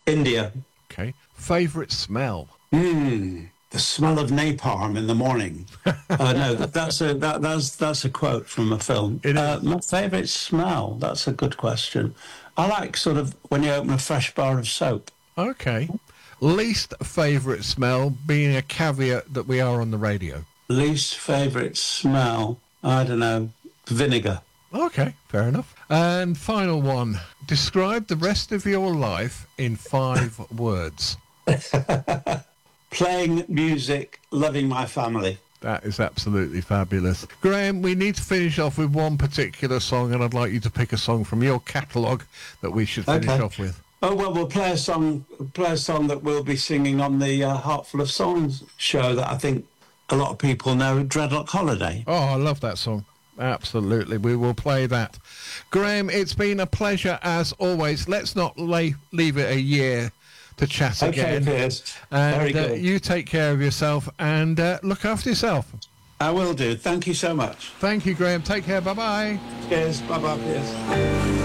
India. Okay. Favourite smell? The smell of napalm in the morning. No, that's a quote from a film. It is. My favourite smell. That's a good question. I like sort of when you open a fresh bar of soap. Okay. Least favourite smell being a caveat that we are on the radio. Least favourite smell. I don't know. Vinegar. Okay, fair enough. And final one. Describe the rest of your life in 5 words. Playing music, loving my family. That is absolutely fabulous. Graham, we need to finish off with one particular song, and I'd like you to pick a song from your catalogue that we should finish off with. Oh, well, we'll play a song that we'll be singing on the Heart Full of Songs show that I think a lot of people know, Dreadlock Holiday. Oh, I love that song. Absolutely. We will play that. Graham, it's been a pleasure as always. Let's not leave it a year to chat again. Okay, Piers. And Very good. you take care of yourself and look after yourself. I will do. Thank you so much. Thank you, Graham. Take care. Bye-bye. Cheers. Bye-bye, Piers.